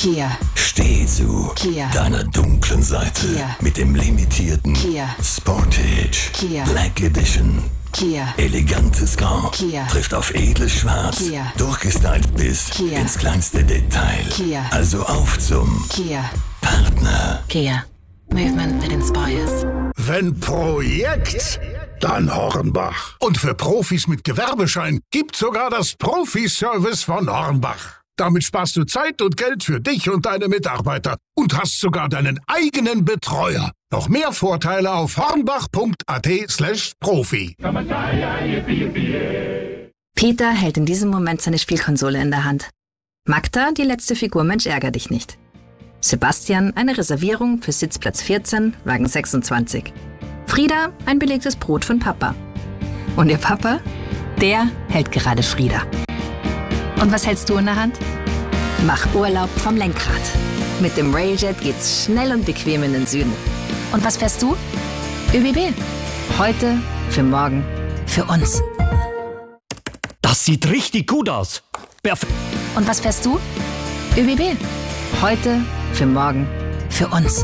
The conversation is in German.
Kia. Steh zu Kia. deiner dunklen Seite. Kia. Mit dem limitierten Kia. Sportage Kia. Black Edition. Kia. Elegantes Grau Kia. trifft auf edles Schwarz. Kia. Durchgestylt bis Kia. ins kleinste Detail. Kia. Also auf zum Kia. Partner. Kia. Movement that inspires. Wenn Projekt, dann Hornbach. Und für Profis mit Gewerbeschein gibt's sogar das Profi-Service von Hornbach. Damit sparst du Zeit und Geld für dich und deine Mitarbeiter und hast sogar deinen eigenen Betreuer. Noch mehr Vorteile auf hornbach.at/profi. Peter hält in diesem Moment seine Spielkonsole in der Hand. Magda, die letzte Figur Mensch ärger dich nicht. Sebastian, eine Reservierung für Sitzplatz 14, Wagen 26. Frieda, ein belegtes Brot von Papa. Und ihr Papa? Der hält gerade Frieda. Und was hältst du in der Hand? Mach Urlaub vom Lenkrad. Mit dem Railjet geht's schnell und bequem in den Süden. Und was fährst du? ÖBB. Heute, für morgen, für uns. Das sieht richtig gut aus. Perfekt. Und was fährst du? ÖBB. Heute, für morgen, für uns.